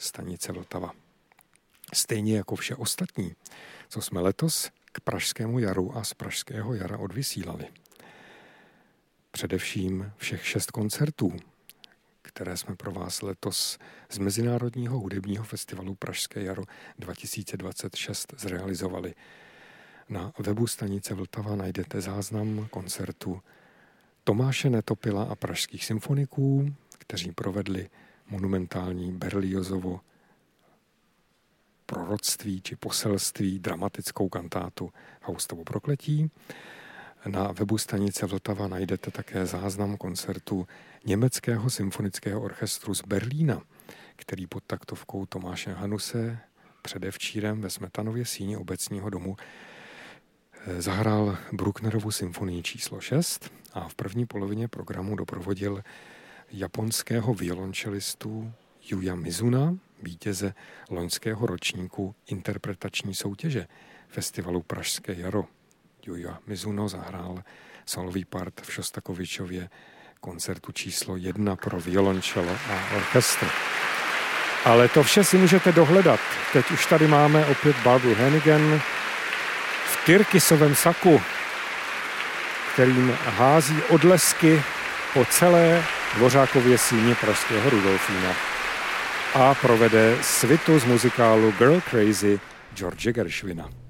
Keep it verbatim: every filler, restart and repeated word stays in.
stanice Vltava. Stejně jako vše ostatní, co jsme letos k Pražskému jaru a z Pražského jara odvysílali. Především všech šest koncertů, které jsme pro vás letos z Mezinárodního hudebního festivalu Pražské jaro dva tisíce dvacet šest zrealizovali. Na webu stanice Vltava najdete záznam koncertu Tomáše Netopila a pražských symfoniků, kteří provedli monumentální Berliozovo proroctví či poselství, dramatickou kantátu Faustovo prokletí. Na webu stanice Vltava najdete také záznam koncertu Německého symfonického orchestru z Berlína, který pod taktovkou Tomáše Hanuse předevčírem ve Smetanově síni obecního domu zahrál Brucknerovu symfonii číslo šest a v první polovině programu doprovodil japonského violončelistu Yuya Mizuna, vítěze loňského ročníku interpretační soutěže festivalu Pražské jaro. Yuya Mizuno zahrál solový part v Šostakovičově koncertu číslo jedna pro violončelo a orchestr. Ale to vše si můžete dohledat. Teď už tady máme opět Barbru Hannigan v tyrkysovém saku, kterým hází odlesky po celé Dvořákově síni pražského Rudolfína a provede svitu z muzikálu Girl Crazy George Gershwina.